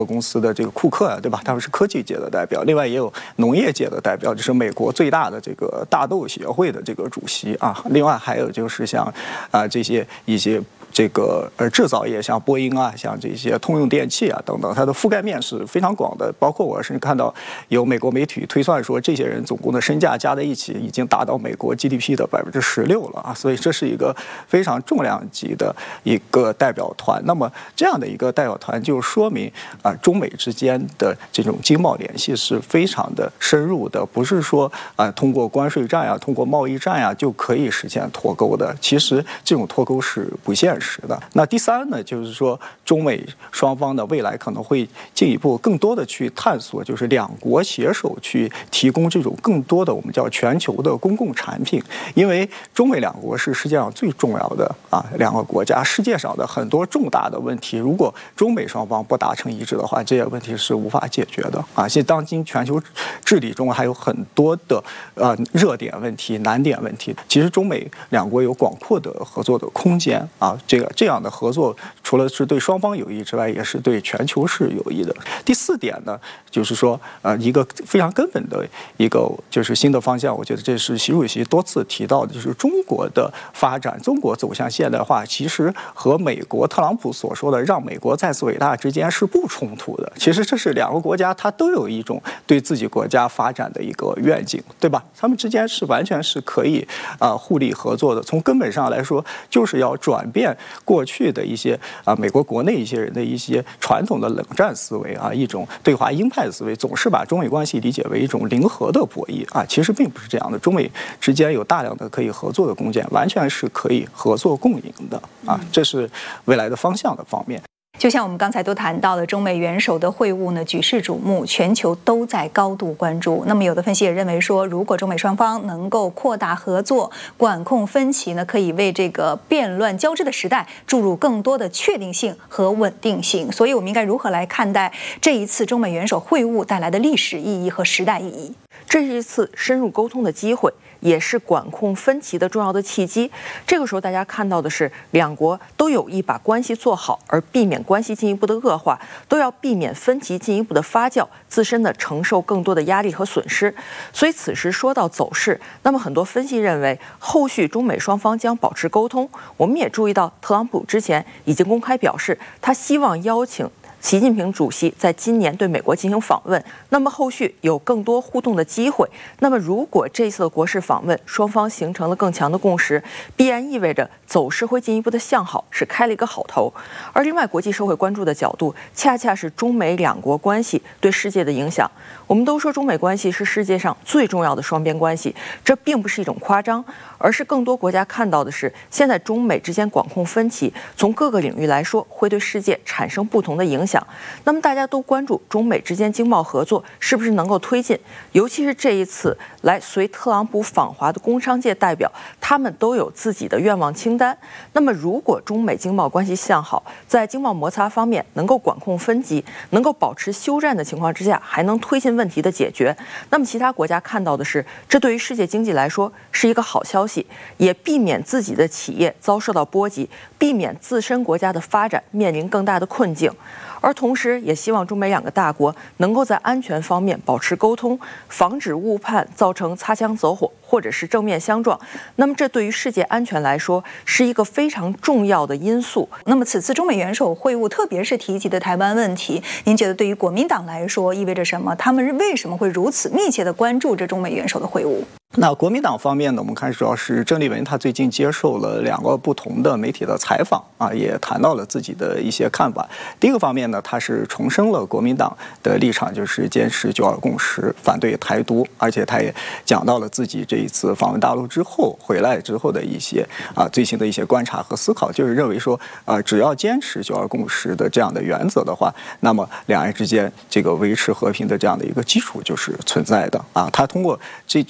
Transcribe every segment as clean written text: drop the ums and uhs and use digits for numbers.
公司的这个库克啊，对吧？他们是科技界的代表，另外也有农业界的代表，就是美国最大的这个大豆协会的这个主席啊。另外还有就是像这些一些这个制造业，像波音啊，像这些通用电气啊等等，它的覆盖面是非常广的。包括我甚至看到有美国媒体推算说，这些人总共的身价加在一起已经达到美国 GDP 的16%了啊！所以这是一个非常重量级的一个代表团。那么这样的一个代表团就说明中美之间的这种经贸联系是非常的深入的，不是说通过关税战通过贸易战就可以实现脱钩的。其实这种脱钩是不现实的。那第三呢，就是说中美双方的未来可能会进一步更多的去探索，就是两国携手去提供这种更多的我们叫全球的公共产品。因为中美两国是世界上最重要的两个国家，世界上的很多重大的问题，如果中美双方不达成一致的话，这些问题是无法解决的现在当今全球治理中还有很多的热点问题、难点问题。其实中美两国有广阔的合作的空间这样的合作，除了是对双方有益之外，也是对全球是有益的。第四点呢，就是说一个非常根本的一个就是新的方向，我觉得这是习主席多次提到的，就是中国的发展，中国走向现代化，其实和美国特朗普所说的让美国再次伟大之间是不冲突的。其实这是两个国家它都有一种对自己国家发展的一个愿景，对吧？他们之间是完全是可以互利合作的。从根本上来说，就是要转变过去的一些美国国内一些人的一些传统的冷战思维一种对华鹰派思维，总是把中美关系理解为一种零和的博弈其实并不是这样的。中美之间有大量的可以合作的空间，完全是可以合作共赢的这是未来的方向的方面。 就像我们刚才都谈到了，中美元首的会晤呢，举世瞩目，全球都在高度关注。那么有的分析也认为说，如果中美双方能够扩大合作，管控分歧呢，可以为这个变乱交织的时代注入更多的确定性和稳定性。所以我们应该如何来看待这一次中美元首会晤带来的历史意义和时代意义？ 这是一次深入沟通的机会，也是管控分歧的重要的契机。这个时候大家看到的是，两国都有意把关系做好，而避免关系进一步的恶化，都要避免分歧进一步的发酵，自身的承受更多的压力和损失。所以此时说到走势，那么很多分析认为，后续中美双方将保持沟通。我们也注意到，特朗普之前已经公开表示，他希望邀请习近平主席在今年对美国进行访问，那么后续有更多互动的机会。那么如果这次的国事访问双方形成了更强的共识，必然意味着走势会进一步的向好，是开了一个好头。而另外国际社会关注的角度，恰恰是中美两国关系对世界的影响。我们都说中美关系是世界上最重要的双边关系，这并不是一种夸张，而是更多国家看到的是，现在中美之间管控分歧，从各个领域来说，会对世界产生不同的影响。那么大家都关注中美之间经贸合作是不是能够推进，尤其是这一次来随特朗普访华的工商界代表，他们都有自己的愿望清单。那么如果中美经贸关系向好，在经贸摩擦方面能够管控分歧，能够保持休战的情况之下，还能推进问题的解决，那么其他国家看到的是，这对于世界经济来说是一个好消息，也避免自己的企业遭受到波及，避免自身国家的发展面临更大的困境。而同时也希望中美两个大国能够在安全方面保持沟通，防止误判造成擦枪走火或者是正面相撞。那么这对于世界安全来说是一个非常重要的因素。 那么此次中美元首会晤，特别是提及的台湾问题，您觉得对于国民党来说意味着什么？他们为什么会如此密切地关注这中美元首的会晤？ 那国民党方面呢，我们看主要是郑丽文，他最近接受了2个不同的媒体的采访也谈到了自己的一些看法。第一个方面呢，他是重申了国民党的立场，就是坚持9·2共识，反对台独，而且他也讲到了自己这一次访问大陆之后回来之后的一些最新的一些观察和思考，就是认为说只要坚持9·2共识的这样的原则的话，那么两岸之间这个维持和平的这样的一个基础就是存在的他通过这种说法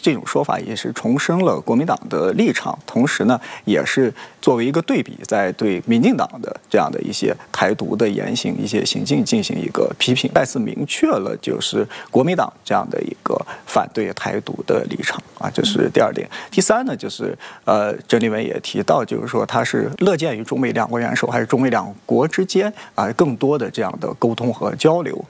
话，也是重申了国民党的立场，同时呢，也是作为一个对比，在对民进党的这样的一些台独的言行、一些行径进行一个批评，再次明确了就是国民党这样的一个反对台独的立场啊，这是第二点。第三呢，就是郑立文也提到，就是说他是乐见于中美两国元首还是中美两国之间啊更多的这样的沟通和交流